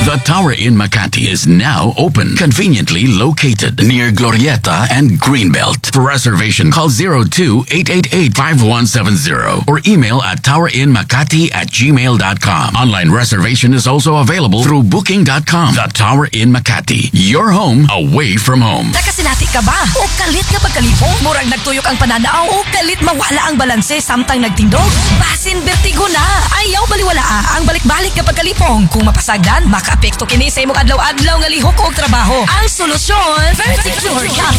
The Tower Inn Makati is now open, conveniently located near Glorieta and Greenbelt. For reservation, call 02-888-5170 or email at towerinmakati@gmail.com. Online reservation is also available through booking.com. The Tower Inn Makati, your home away from home. Nakasinati ka ba? O kalit nga pagkalipong? Murag nagtuyok ang pananaw o kalit mawala ang balanse samtang nagtindog? Basin vertigo na! Ayaw baliwala ang balik-balik nga pagkalipong. Kung mapasagdan, maka-apekto kini sa imong adlaw-adlaw nga lihok o trabaho. Ang solusyon, Verticure Capsule.